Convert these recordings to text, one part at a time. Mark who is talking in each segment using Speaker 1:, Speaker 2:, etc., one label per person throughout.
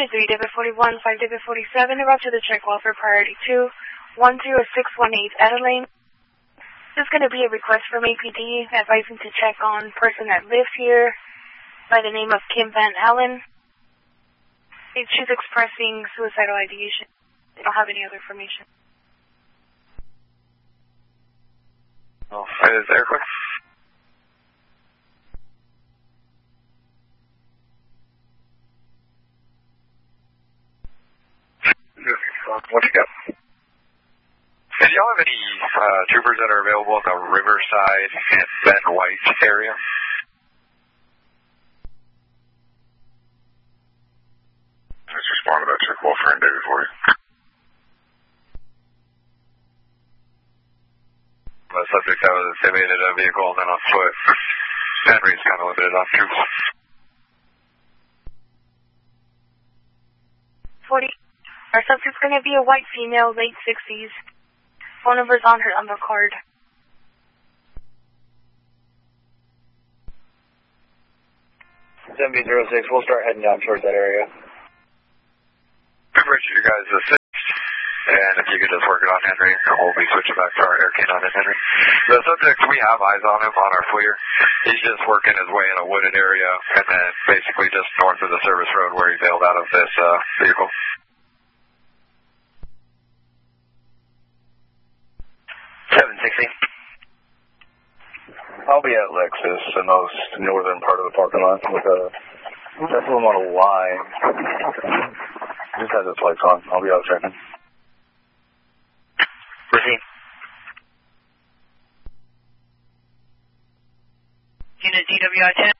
Speaker 1: Unit 3, David 41, 5 David 47, about to the check wall for priority 2, 10618 Adelaide. This is going to be a request from APD advising to check on person that lives here by the name of Kim Van Allen. She's expressing suicidal ideation. They don't have any other information.
Speaker 2: Oh, is there quick? What do you got? Do y'all have any troopers that are available in the Riverside and Ben White area? Let's respond to that check wall for David for you. The subject that was evaded a vehicle and then on foot. Henry's kind of limited on troops.
Speaker 1: 40. Our subject's going to be a white female, late 60s. Phone number's on the card.
Speaker 3: MB-06, we'll start heading down towards that area.
Speaker 2: Appreciate you guys assist. And if you could just work it on Henry, we'll be switching back to our air canine in Henry. The subject, we have eyes on him on our FLIR. He's just working his way in a wooded area and then basically just north of the service road where he bailed out of this vehicle.
Speaker 3: 760. I'll be at Lexus, the most northern part of the parking lot with Tesla Model Y. Just has its lights on. I'll be out checking.
Speaker 4: Proceed. Unit DWI-10.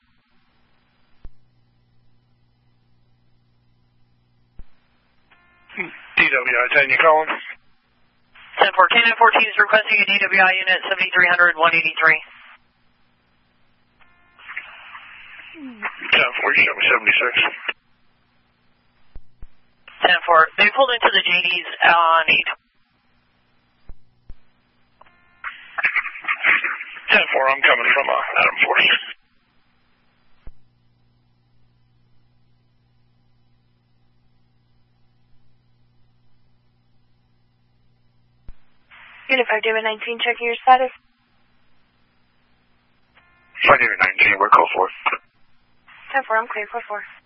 Speaker 5: DWI-10, you calling?
Speaker 4: 10-4, Cannon 14 is requesting a DWI unit 7300, 183.
Speaker 5: 10-4, you show me 76.
Speaker 4: 10-4, they pulled into the JDs on 8.
Speaker 5: 10-4, I'm coming from Adam Force.
Speaker 1: Unit 5 David 19, checking your status.
Speaker 2: 5 David 19, we're call 4.
Speaker 1: 10-4, I'm clear for 4.